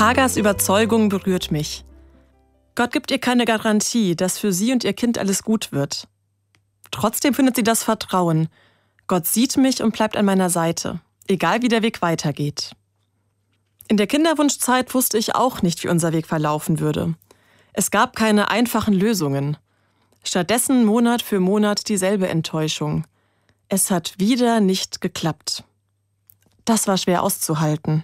Hagars Überzeugung berührt mich. Gott gibt ihr keine Garantie, dass für sie und ihr Kind alles gut wird. Trotzdem findet sie das Vertrauen. Gott sieht mich und bleibt an meiner Seite, egal wie der Weg weitergeht. In der Kinderwunschzeit wusste ich auch nicht, wie unser Weg verlaufen würde. Es gab keine einfachen Lösungen. Stattdessen Monat für Monat dieselbe Enttäuschung. Es hat wieder nicht geklappt. Das war schwer auszuhalten.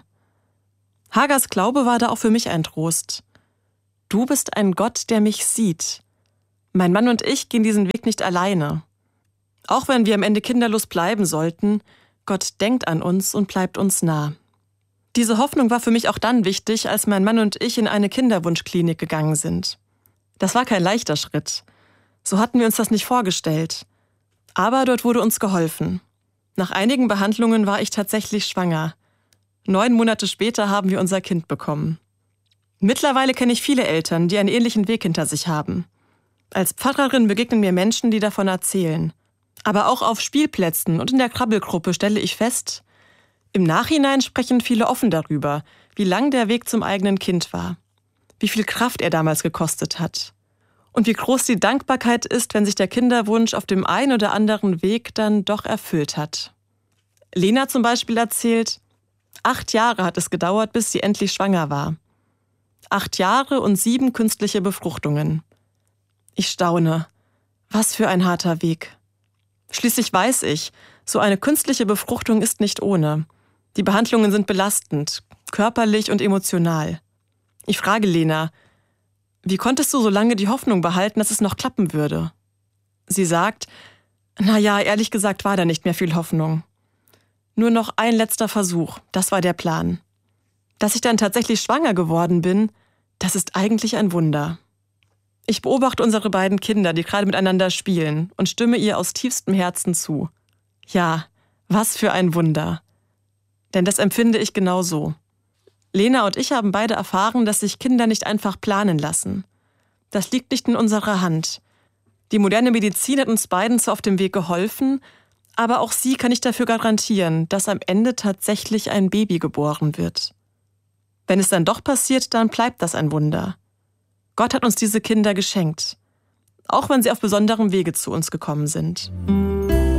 Hagars Glaube war da auch für mich ein Trost. Du bist ein Gott, der mich sieht. Mein Mann und ich gehen diesen Weg nicht alleine. Auch wenn wir am Ende kinderlos bleiben sollten, Gott denkt an uns und bleibt uns nah. Diese Hoffnung war für mich auch dann wichtig, als mein Mann und ich in eine Kinderwunschklinik gegangen sind. Das war kein leichter Schritt. So hatten wir uns das nicht vorgestellt. Aber dort wurde uns geholfen. Nach einigen Behandlungen war ich tatsächlich schwanger. 9 Monate später haben wir unser Kind bekommen. Mittlerweile kenne ich viele Eltern, die einen ähnlichen Weg hinter sich haben. Als Pfarrerin begegnen mir Menschen, die davon erzählen. Aber auch auf Spielplätzen und in der Krabbelgruppe stelle ich fest, im Nachhinein sprechen viele offen darüber, wie lang der Weg zum eigenen Kind war, wie viel Kraft er damals gekostet hat und wie groß die Dankbarkeit ist, wenn sich der Kinderwunsch auf dem einen oder anderen Weg dann doch erfüllt hat. Lena zum Beispiel erzählt, 8 Jahre hat es gedauert, bis sie endlich schwanger war. 8 Jahre und 7 künstliche Befruchtungen. Ich staune. Was für ein harter Weg. Schließlich weiß ich, so eine künstliche Befruchtung ist nicht ohne. Die Behandlungen sind belastend, körperlich und emotional. Ich frage Lena, wie konntest du so lange die Hoffnung behalten, dass es noch klappen würde? Sie sagt, ehrlich gesagt war da nicht mehr viel Hoffnung. Nur noch ein letzter Versuch, das war der Plan. Dass ich dann tatsächlich schwanger geworden bin, das ist eigentlich ein Wunder. Ich beobachte unsere beiden Kinder, die gerade miteinander spielen, und stimme ihr aus tiefstem Herzen zu. Ja, was für ein Wunder. Denn das empfinde ich genauso. Lena und ich haben beide erfahren, dass sich Kinder nicht einfach planen lassen. Das liegt nicht in unserer Hand. Die moderne Medizin hat uns beiden zwar auf dem Weg geholfen, aber auch sie kann nicht dafür garantieren, dass am Ende tatsächlich ein Baby geboren wird. Wenn es dann doch passiert, dann bleibt das ein Wunder. Gott hat uns diese Kinder geschenkt, auch wenn sie auf besonderem Wege zu uns gekommen sind.